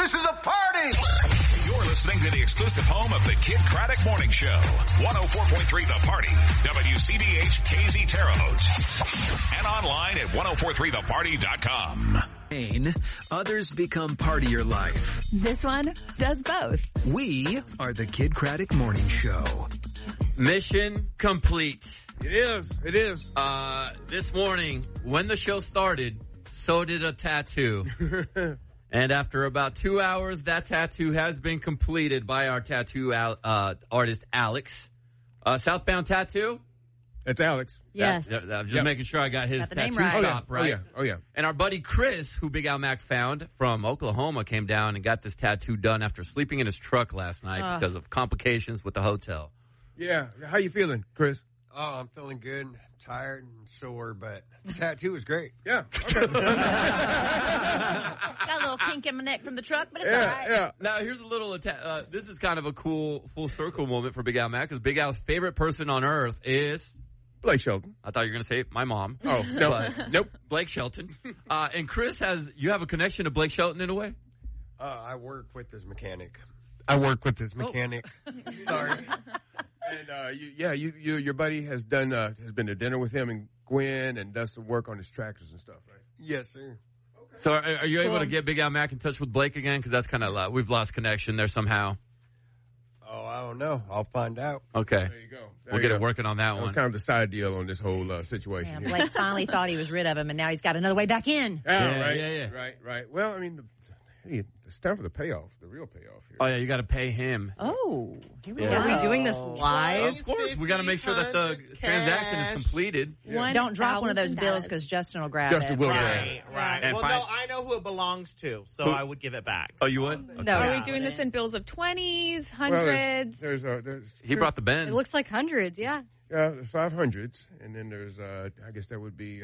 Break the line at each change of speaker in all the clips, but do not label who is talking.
This is a party!
You're listening to the exclusive home of the Kid Craddock Morning Show. 104.3 The Party. WCBH KZ Terre Haute. And online at 1043theparty.com.
Others become part of your life.
This one does both.
We are the Kid Craddock Morning Show.
Mission complete.
It is. It is.
This morning, when the show started, so did a tattoo. And after about 2 hours, that tattoo has been completed by our tattoo artist, Alex. Southbound Tattoo?
That's Alex.
Yes.
I'm just making sure I got his tattoo shop right.
Oh, yeah.
And our buddy Chris, who Big Al Mac found from Oklahoma, came down and got this tattoo done after sleeping in his truck last night because of complications with the hotel.
Yeah. How you feeling, Chris?
Oh, I'm feeling good. I'm tired and sore, but the tattoo was great.
Yeah. Okay.
Got a little kink in my neck from the truck, but it's all right.
Yeah.
Now, here's a little, this is kind of a cool full circle moment for Big Al Mac, because Big Al's favorite person on earth is...
Blake Shelton.
I thought you were going to say my mom.
Oh, no. Nope.
Blake Shelton. And Chris you have a connection to Blake Shelton in a way?
I work with his mechanic.
Sorry. And your buddy has been to dinner with him and Gwen and does some work on his tractors and stuff, right?
Yes, sir.
Okay.
So are you able to get Big Al Mac in touch with Blake again? Because that's kind of we've lost connection there somehow.
Oh, I don't know. I'll find out.
Okay.
There you go.
We'll get it working on that one.
That's kind of the side deal on this whole situation.
Yeah, Blake finally thought he was rid of him, and now he's got another way back in.
Yeah.
Right. Well, I mean, it's time for the payoff, the real payoff here.
Oh, yeah, you got to pay him.
Oh, here we go.
Are we doing this live?
Of course. We got to make sure that the transaction is completed.
Yeah.
Don't drop one of those bills because Justin will grab
Justin
it.
will.
Right.
And
Well, no, I know who it belongs to, so I would give it back.
Oh, you would? Okay.
No, are we doing this in bills of 20s,
Well,
100s?
there's
He brought the Benz.
It looks like hundreds, yeah.
there's 500s, and then there's I guess that would be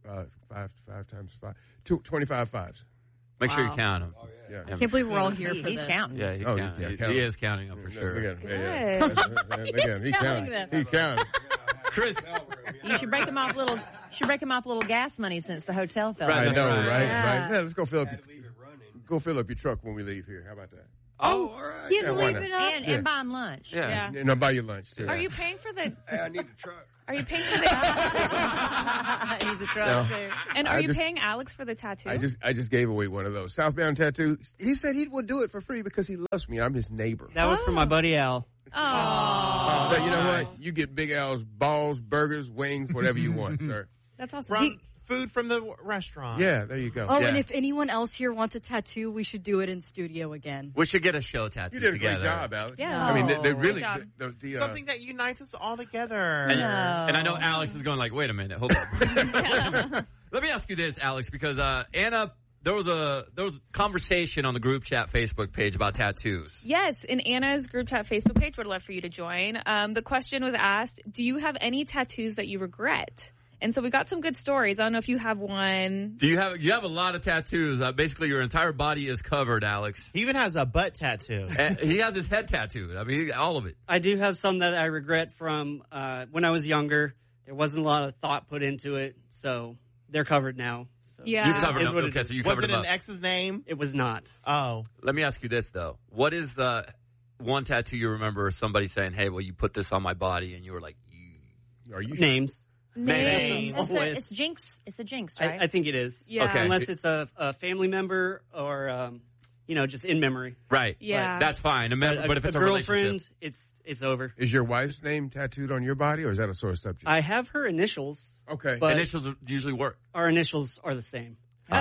5 times 5, 25 fives.
Make sure you count them.
Oh, yeah.
I can't believe we're all here for
He's
this.
counting.
Yeah, he is counting them for sure.
Look at him. He's counting. He's counting.
Chris,
You should break him off little gas money since the hotel fell.
I know, right?
Yeah.
Yeah, let's go fill up your truck when we leave here. How about that?
Oh,
all right.
you can
why
leave
not?
it up and buy him lunch.
yeah.
And I'll buy you lunch too.
Are you paying for the?
Hey, I need a truck.
Are you paying for the?
He's a truck too.
And are you paying Alex for the tattoo?
I just gave away one of those. Southbound Tattoo. He said he would do it for free because he loves me. I'm his neighbor.
That was for my buddy Al.
Oh,
But you know what? You get Big Al's balls, burgers, wings, whatever you want, sir.
that's awesome.
From food from the restaurant.
Yeah, there you go.
Oh,
Yeah.
and if anyone else here wants a tattoo, we should do it in studio again.
We should get a show tattoo
You did a
together.
great job, Alex.
Yeah.
I mean, they
Good
really
job.
the
Something that unites us all together.
And I know Alex is going like, wait a minute, hold on. Let me ask you this, Alex, because Anna, there was a conversation on the group chat Facebook page about tattoos.
Yes, in Anna's group chat Facebook page, would love for you to join. The question was asked, do you have any tattoos that you regret? And so we got some good stories. I don't know if you have one.
You have a lot of tattoos. Basically, your entire body is covered, Alex.
He even has a butt tattoo.
And he has his head tattooed. I mean, all of it.
I do have some that I regret from when I was younger. There wasn't a lot of thought put into it, so they're covered now. So.
Yeah.
You covered
Is
them.
what it
Okay,
is.
so you
Was
covered
it
them
an
up.
ex's name?
It was not.
Oh.
Let me ask you this, though. What is one tattoo you remember somebody saying, hey, well, you put this on my body, and you were like,
Are you
Names.
Names.
It's jinx. It's a jinx, right?
I think it is.
Yeah.
Okay.
Unless it's a family member or, just in memory.
right.
Yeah.
That's fine. But if it's a
girlfriend,
relationship.
it's over.
Is your wife's name tattooed on your body, or is that a sore subject?
I have her initials.
Okay.
But
Initials usually work.
our initials are the same.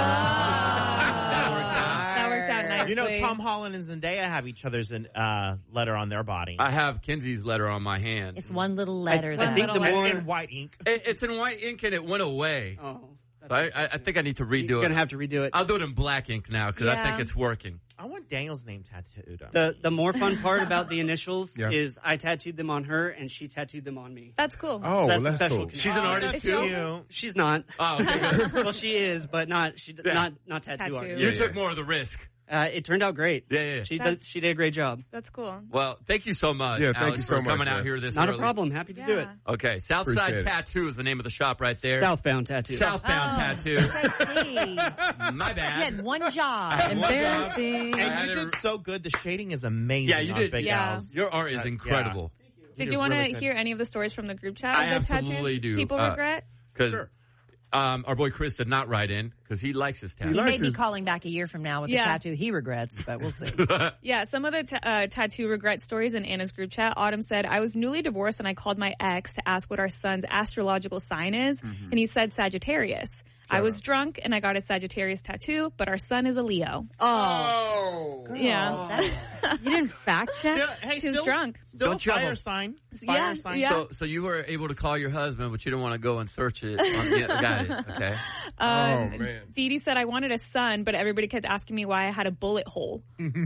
That worked out nicely.
You know, Tom Holland and Zendaya have each other's letter on their body.
I have Kinsey's letter on my hand.
It's one little letter.
I think the
And
more...
in white ink.
It's in white ink, and it went away.
Oh,
So I think I need to redo
you're
it.
going to have to redo it.
I'll do it in black ink now because I
Yeah.
think it's working.
I want Daniel's name tattooed on.
The more fun part about the initials
Yeah.
is I tattooed them on her and she tattooed them on me.
That's cool.
Oh,
That's
well, that's
special.
cool.
She's an artist
that's
too.
cute.
She's not.
Oh, okay, good.
Well, she is, but not tattoo
Tattoo.
artist.
You
Yeah,
took
yeah.
more of the risk.
It turned out great.
Yeah.
She did a great job.
That's cool.
Well, thank you so much,
Yeah, thank
Alex,
you so
for
much,
coming out
man.
here this
Not
early.
a problem. Happy to do it.
Okay, Southside
Appreciate it.
Tattoo is the name of the shop right there.
Southbound Tattoo.
Southbound Tattoo.
See,
My
you
bad.
had one job.
Embarrassing.
I had
And you
it-
did so good. The shading is amazing.
Yeah, you
on
did.
Big
Yeah.
Al's.
Your art is incredible.
Did
did
you want
really
to
good.
hear any of the stories from the group chat?
I
of the
absolutely
tattoos
do.
People regret?
Because
Sure.
our boy Chris did not write in because he likes his tattoo.
He may
likes
be
his-
calling back a year from now with
Yeah.
the tattoo he regrets, but we'll see.
Yeah, some of the tattoo regret stories in Anna's group chat. Autumn said, I was newly divorced and I called my ex to ask what our son's astrological sign is, and he said Sagittarius. I was drunk and I got a Sagittarius tattoo, but our son is a Leo.
Oh,
Yeah.
you didn't fact check?
Yeah, hey,
She was
still,
drunk.
Still
Don't
a
you have
fire
a-
sign.
Yeah,
Fire sign.
yeah.
So you were able to call your husband, but you didn't want to go and search it. Got it. Okay.
Oh, man.
Dee Dee said, I wanted a son, but everybody kept asking me why I had a bullet hole.
How do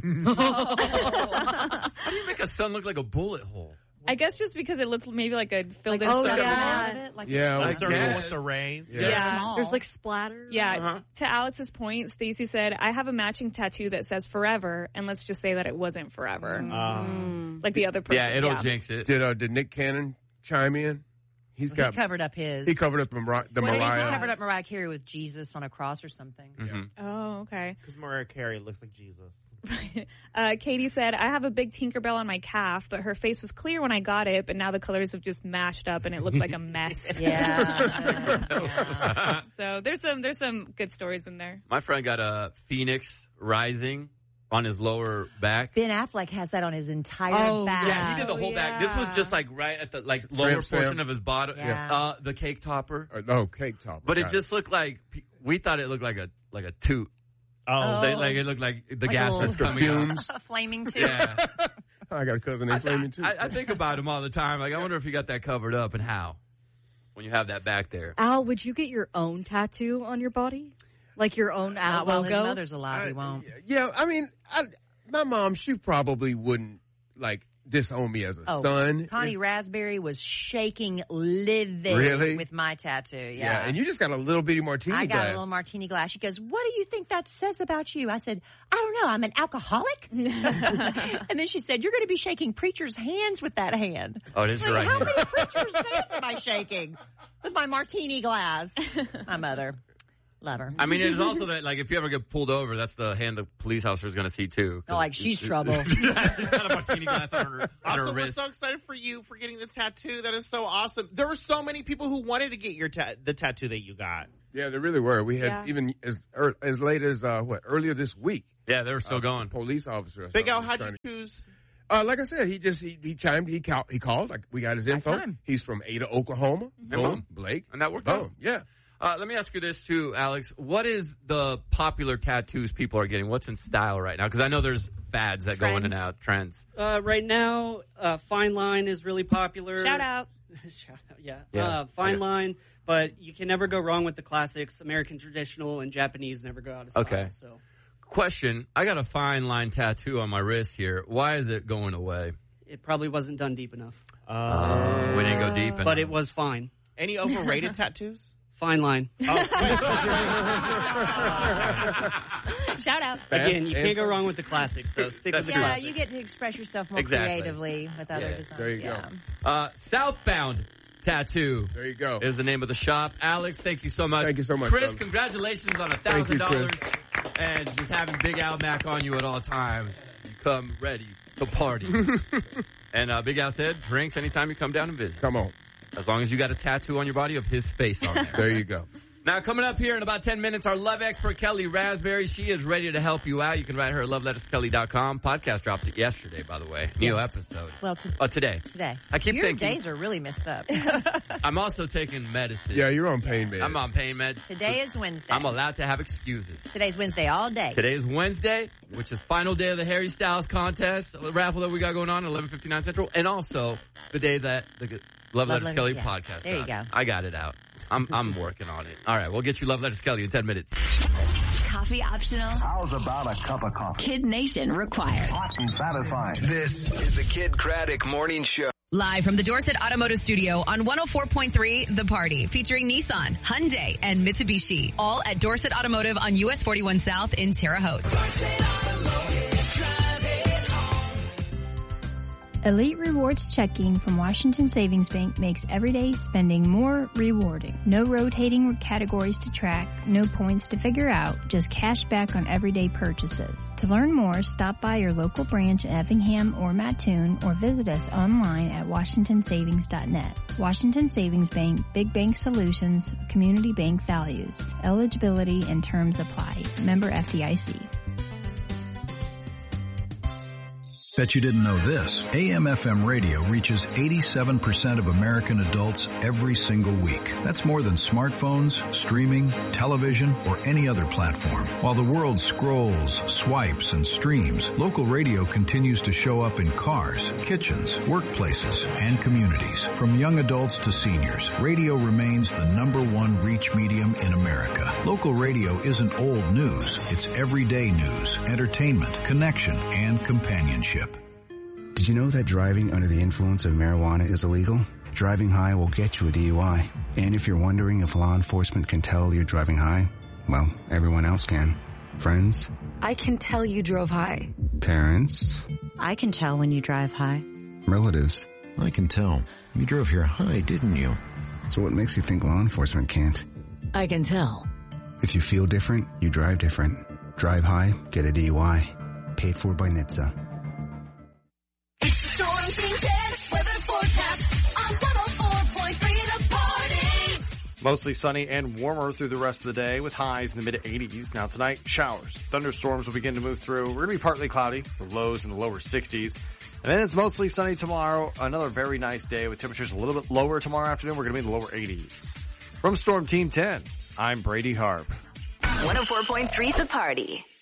you make a sun look like a bullet hole?
I guess just because it looked maybe like a filled in
oh,
circle.
yeah.
Yeah,
Like
like
circle
that.
with the rays.
Yeah.
There's like splatter.
Yeah. To Alex's point, Stacy said, I have a matching tattoo that says forever, and let's just say that it wasn't forever. Like the other person.
Yeah, it'll jinx it.
Did Nick Cannon chime in? He's got.
He covered up his.
He covered up the
Well, he
Mariah.
covered up Mariah Carey with Jesus on a cross or something.
Oh, okay.
Because Mariah Carey looks like Jesus.
Katie said, I have a big Tinkerbell on my calf, but her face was clear when I got it, but now the colors have just mashed up and it looks like a mess.
Yeah.
So there's some good stories in there.
My friend got a Phoenix Rising on his lower back.
Ben Affleck has that on his entire back.
Yeah, he did the whole back. This was just like right at the lower
Tramp stamp.
portion of his body.
Yeah.
The cake topper.
Cake topper.
But it
Got
just looked like we thought it looked like a toot.
Oh,
It looked like the
Like a
gas
little
was coming out.
fumes.
Flaming too.
Yeah.
I got a cousin named Flaming too.
I think about him all the time. Like I wonder if he got that covered up and how when you have that back there.
Al, would you get your own tattoo on your body? Like your own Al
While his
logo?
mother's alive, he won't.
Yeah, I mean, my mom, she probably wouldn't disown me as a son.
Connie Raspberry was shaking livid
Really?
with my tattoo. Yeah.
Yeah, and you just got a little bitty martini
I got
glass.
a little martini glass. She goes, what do you think that says about you? I said, I don't know. I'm an alcoholic. And then she said, you're going to be shaking preachers' hands with that hand.
Oh, it is
Like,
right
how
here.
many preachers' hands am I shaking with my martini glass? My mother. Love her.
I mean, it is also that, like, if you ever get pulled over, that's the hand the police officer is going to see, too.
Oh, like, she's trouble.
She's got a martini glass on her
Also, we're
wrist.
so excited for you for getting the tattoo. That is so awesome. There were so many people who wanted to get your the tattoo that you got.
Yeah, there really were. We had
Yeah.
even as late as earlier this week.
Yeah, they were still going.
Police officer. or
Big Al,
something was
how'd
trying
you choose?
Like I said, he chimed. He called. Like we got his info.
time.
He's from Ada, Oklahoma. Boom, Blake,
And that worked
boom.
out.
Yeah.
Let me ask you this, too, Alex. What is the popular tattoos people are getting? What's in style right now? Because I know there's fads that go in and out, trends.
Right now, Fine Line is really popular.
Shout out.
Shout out, yeah.
Yeah.
Fine Line, but you can never go wrong with the classics. American traditional and Japanese never go out of style.
Okay.
So
Question. I got a fine line tattoo on my wrist here. Why is it going away?
it probably wasn't done deep enough.
We didn't go deep enough.
But it was fine.
Any overrated tattoos?
Fine Line.
Shout out.
Again, you can't go wrong with the classics, so stick with the
Yeah,
classics.
you get to express yourself more
Exactly.
creatively with other
Yeah.
designs.
There you
yeah.
go.
Southbound Tattoo
There you go.
is the name of the shop. Alex, thank you so much.
Thank you so much,
Chris,
brother.
congratulations on
Thank you,
$1,000 and just having Big Al Mac on you at all times. You come ready to party. And Big Al said, drinks anytime you come down and visit.
Come on.
As long as you got a tattoo on your body of his face on there.
There you go.
Now, coming up here in about 10 minutes, our love expert, Kelly Raspberry. She is ready to help you out. You can write her at loveletterskelly.com. Podcast dropped it yesterday, by the way. New episode.
Well,
today.
today.
I keep
Your
thinking.
days are really messed up.
I'm also taking medicine.
Yeah, you're on pain meds.
I'm on pain meds.
Today is Wednesday.
I'm allowed to have excuses.
Today's Wednesday all day.
Today is Wednesday, which is final day of the Harry Styles contest, the raffle that we got going on at 11:59 Central, and also the day that the Love Letters Kelly
yeah.
podcast.
There you
dropped.
go.
I got it out. I'm working on it. All right, we'll get you Love Letters Kelly in 10 minutes.
Coffee optional.
How's about a cup of coffee?
Kid Nation required.
Hot and satisfying.
This is the Kid Craddock Morning Show.
Live from the Dorset Automotive Studio on 104.3 The Party, featuring Nissan, Hyundai, and Mitsubishi. All at Dorset Automotive on US 41 South in Terre Haute.
Elite Rewards checking from Washington Savings Bank makes everyday spending more rewarding. No rotating categories to track, no points to figure out, just cash back on everyday purchases. To learn more, stop by your local branch in Effingham or Mattoon or visit us online at washingtonsavings.net. Washington Savings Bank, Big Bank Solutions, Community Bank Values. Eligibility and terms apply. Member FDIC.
Bet you didn't know this. AM/FM radio reaches 87% of American adults every single week. That's more than smartphones, streaming, television, or any other platform. While the world scrolls, swipes, and streams, local radio continues to show up in cars, kitchens, workplaces, and communities. From young adults to seniors, radio remains the #1 reach medium in America. Local radio isn't old news. It's everyday news, entertainment, connection, and companionship.
Did you know that driving under the influence of marijuana is illegal? Driving high will get you a DUI. And if you're wondering if law enforcement can tell you're driving high, well, everyone else can. Friends?
I can tell you drove high.
Parents?
I can tell when you drive high.
Relatives?
I can tell. You drove here high, didn't you?
So what makes you think law enforcement can't?
I can tell.
If you feel different, you drive different. Drive high, get a DUI. Paid for by NHTSA.
Storm Team 10 weather forecast on 104.3 The Party.
Mostly sunny and warmer through the rest of the day with highs in the mid-80s. Now tonight, showers. Thunderstorms will begin to move through. We're going to be partly cloudy, with lows in the lower 60s. And then it's mostly sunny tomorrow. Another very nice day with temperatures a little bit lower tomorrow afternoon. We're going to be in the lower 80s. From Storm Team 10, I'm Brady Harp.
104.3 The Party.